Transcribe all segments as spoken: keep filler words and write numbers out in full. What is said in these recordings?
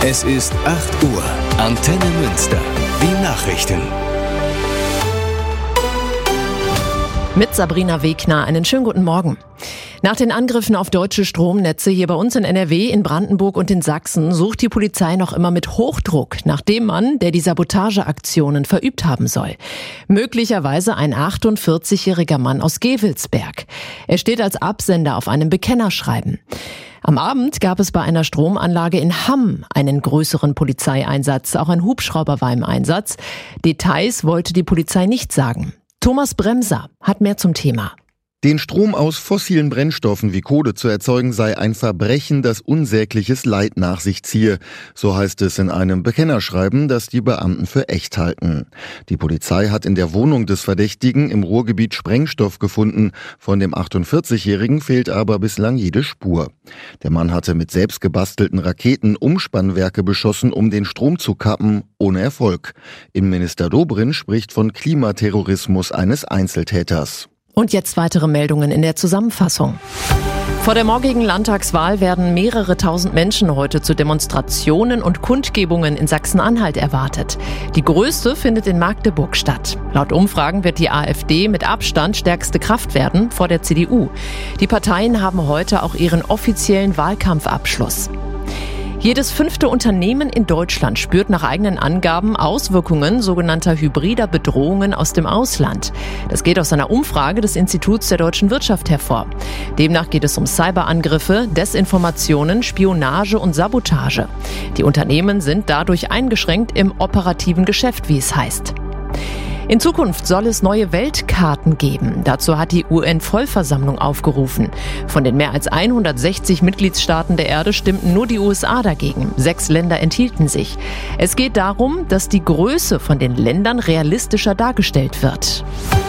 Es ist acht Uhr. Antenne Münster. Die Nachrichten. Mit Sabrina Wegner. Einen schönen guten Morgen. Nach den Angriffen auf deutsche Stromnetze hier bei uns in N R W, in Brandenburg und in Sachsen sucht die Polizei noch immer mit Hochdruck nach dem Mann, der die Sabotageaktionen verübt haben soll. Möglicherweise ein achtundvierzigjähriger Mann aus Gevelsberg. Er steht als Absender auf einem Bekennerschreiben. Am Abend gab es bei einer Stromanlage in Hamm einen größeren Polizeieinsatz. Auch ein Hubschrauber war im Einsatz. Details wollte die Polizei nicht sagen. Thomas Bremser hat mehr zum Thema. Den Strom aus fossilen Brennstoffen wie Kohle zu erzeugen, sei ein Verbrechen, das unsägliches Leid nach sich ziehe. So heißt es in einem Bekennerschreiben, das die Beamten für echt halten. Die Polizei hat in der Wohnung des Verdächtigen im Ruhrgebiet Sprengstoff gefunden. Von dem achtundvierzigjährigen fehlt aber bislang jede Spur. Der Mann hatte mit selbst gebastelten Raketen Umspannwerke beschossen, um den Strom zu kappen, ohne Erfolg. Innenminister Dobrindt spricht von Klimaterrorismus eines Einzeltäters. Und jetzt weitere Meldungen in der Zusammenfassung. Vor der morgigen Landtagswahl werden mehrere tausend Menschen heute zu Demonstrationen und Kundgebungen in Sachsen-Anhalt erwartet. Die größte findet in Magdeburg statt. Laut Umfragen wird die AfD mit Abstand stärkste Kraft werden vor der C D U. Die Parteien haben heute auch ihren offiziellen Wahlkampfabschluss. Jedes fünfte Unternehmen in Deutschland spürt nach eigenen Angaben Auswirkungen sogenannter hybrider Bedrohungen aus dem Ausland. Das geht aus einer Umfrage des Instituts der deutschen Wirtschaft hervor. Demnach geht es um Cyberangriffe, Desinformationen, Spionage und Sabotage. Die Unternehmen sind dadurch eingeschränkt im operativen Geschäft, wie es heißt. In Zukunft soll es neue Weltkarten geben. Dazu hat die U N-Vollversammlung aufgerufen. Von den mehr als hundertsechzig Mitgliedstaaten der Erde stimmten nur die U S A dagegen. Sechs Länder enthielten sich. Es geht darum, dass die Größe von den Ländern realistischer dargestellt wird.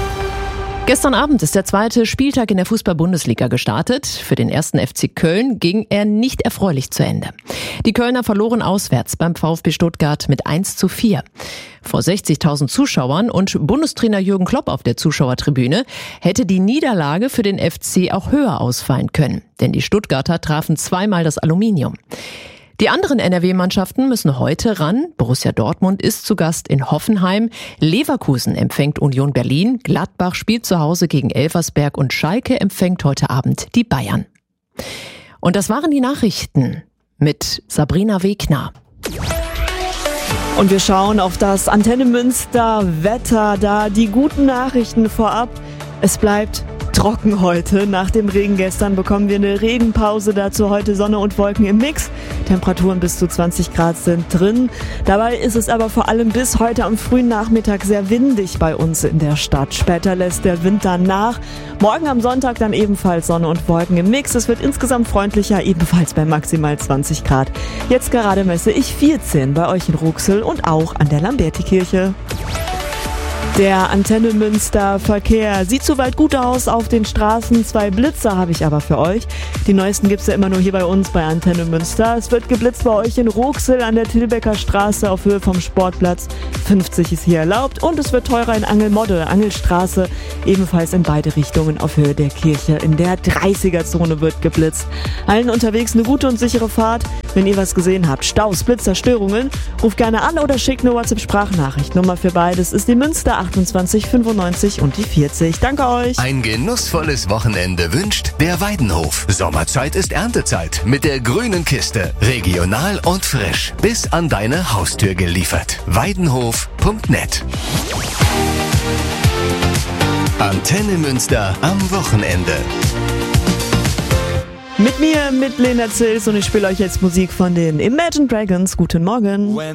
Gestern Abend ist der zweite Spieltag in der Fußball-Bundesliga gestartet. Für den ersten F C Köln ging er nicht erfreulich zu Ende. Die Kölner verloren auswärts beim VfB Stuttgart mit eins zu vier. Vor sechzigtausend Zuschauern und Bundestrainer Jürgen Klopp auf der Zuschauertribüne hätte die Niederlage für den F C auch höher ausfallen können. Denn die Stuttgarter trafen zweimal das Aluminium. Die anderen N R W-Mannschaften müssen heute ran. Borussia Dortmund ist zu Gast in Hoffenheim. Leverkusen empfängt Union Berlin. Gladbach spielt zu Hause gegen Elversberg und Schalke empfängt heute Abend die Bayern. Und das waren die Nachrichten mit Sabrina Wegner. Und wir schauen auf das Antenne Münster Wetter, da die guten Nachrichten vorab. Es bleibt trocken heute. Nach dem Regen gestern bekommen wir eine Regenpause, dazu heute Sonne und Wolken im Mix. Temperaturen bis zu zwanzig Grad sind drin. Dabei ist es aber vor allem bis heute am frühen Nachmittag sehr windig bei uns in der Stadt. Später lässt der Wind dann nach. Morgen am Sonntag dann ebenfalls Sonne und Wolken im Mix. Es wird insgesamt freundlicher, ebenfalls bei maximal zwanzig Grad. Jetzt gerade messe ich vierzehn bei euch in Ruxel und auch an der Lamberti-Kirche. Der Antenne Münster Verkehr sieht soweit gut aus auf den Straßen. Zwei Blitzer habe ich aber für euch. Die neuesten gibt's ja immer nur hier bei uns bei Antenne Münster. Es wird geblitzt bei euch in Ruxel an der Tilbecker Straße auf Höhe vom Sportplatz. fünfzig ist hier erlaubt und es wird teurer in Angelmodde, Angelstraße. Ebenfalls in beide Richtungen auf Höhe der Kirche. In der dreißiger-Zone wird geblitzt. Allen unterwegs eine gute und sichere Fahrt. Wenn ihr was gesehen habt, Staus, Blitzer, Störungen, ruft gerne an oder schickt eine WhatsApp-Sprachnachricht. Nummer für beides ist die Münster achtundzwanzig fünfundneunzig und die vierzig. Danke euch. Ein genussvolles Wochenende wünscht der Weidenhof. Sommerzeit ist Erntezeit mit der grünen Kiste. Regional und frisch. Bis an deine Haustür geliefert. weidenhof punkt net. Antenne Münster am Wochenende. Mit mir, mit Lena Zils, und ich spiele euch jetzt Musik von den Imagine Dragons. Guten Morgen.